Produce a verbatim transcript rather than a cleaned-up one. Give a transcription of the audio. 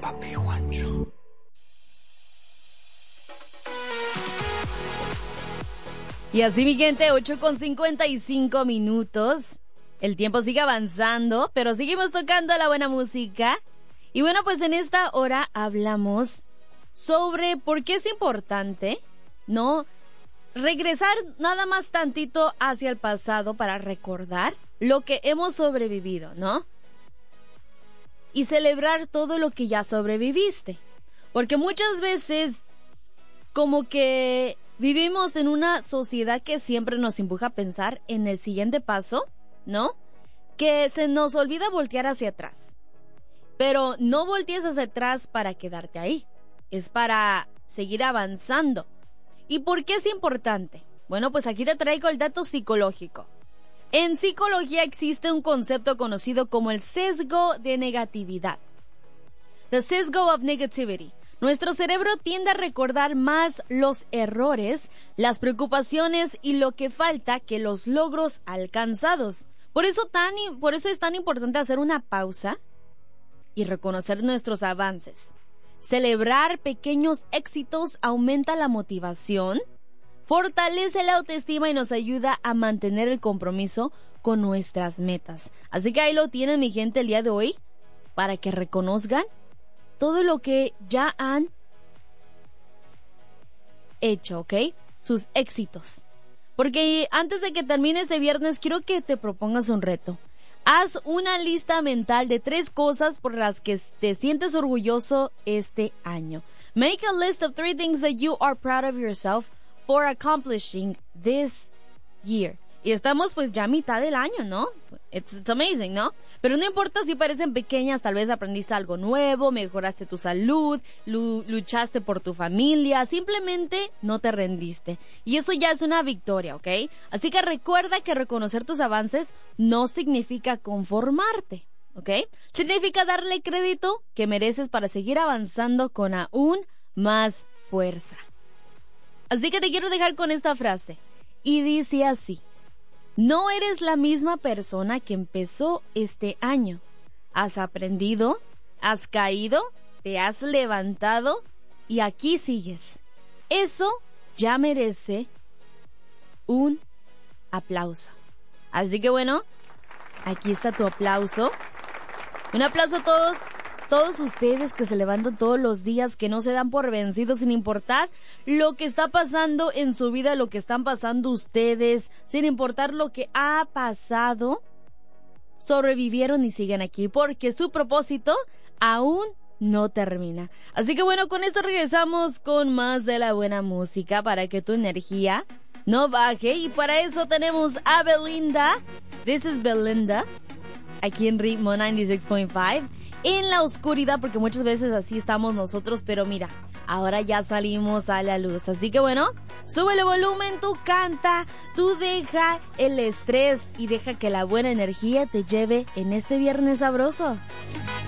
Papi Juancho. Y así, mi gente, ocho con cincuenta y cinco minutos. El tiempo sigue avanzando, pero seguimos tocando la buena música. Y bueno, pues en esta hora hablamos sobre por qué es importante, ¿no?, regresar nada más tantito hacia el pasado para recordar lo que hemos sobrevivido, ¿no? Y celebrar todo lo que ya sobreviviste. Porque muchas veces como que vivimos en una sociedad que siempre nos empuja a pensar en el siguiente paso, ¿no? Que se nos olvida voltear hacia atrás. Pero no voltees hacia atrás para quedarte ahí. Es para seguir avanzando. ¿Y por qué es importante? Bueno, pues aquí te traigo el dato psicológico. En psicología existe un concepto conocido como el sesgo de negatividad. The sesgo of negativity. Nuestro cerebro tiende a recordar más los errores, las preocupaciones y lo que falta que los logros alcanzados. Por eso, tan, por eso es tan importante hacer una pausa y reconocer nuestros avances. Celebrar pequeños éxitos aumenta la motivación, fortalece la autoestima y nos ayuda a mantener el compromiso con nuestras metas. Así que ahí lo tienen, mi gente, el día de hoy, para que reconozcan todo lo que ya han hecho, ¿ok? Sus éxitos. Porque antes de que termine este viernes, quiero que te propongas un reto. Haz una lista mental de tres cosas por las que te sientes orgulloso este año. Make a list of three things that you are proud of yourself for accomplishing this year. Y estamos pues ya a mitad del año, ¿no? It's, it's amazing, ¿no? Pero no importa si parecen pequeñas, tal vez aprendiste algo nuevo, mejoraste tu salud, lu- luchaste por tu familia, simplemente no te rendiste. Y eso ya es una victoria, ¿ok? Así que recuerda que reconocer tus avances no significa conformarte, ¿ok? Significa darle crédito que mereces para seguir avanzando con aún más fuerza. Así que te quiero dejar con esta frase. Y dice así: no eres la misma persona que empezó este año. Has aprendido, has caído, te has levantado y aquí sigues. Eso ya merece un aplauso. Así que bueno, aquí está tu aplauso. Un aplauso a todos. Todos ustedes que se levantan todos los días, que no se dan por vencidos sin importar lo que está pasando en su vida, lo que están pasando ustedes, sin importar lo que ha pasado, sobrevivieron y siguen aquí porque su propósito aún no termina. Así que bueno, con esto regresamos con más de la buena música para que tu energía no baje, y para eso tenemos a Belinda. This is Belinda, aquí en Ritmo noventa y seis punto cinco. En la oscuridad, porque muchas veces así estamos nosotros, pero mira, ahora ya salimos a la luz. Así que bueno, sube el volumen, tú canta, tú deja el estrés y deja que la buena energía te lleve en este viernes sabroso.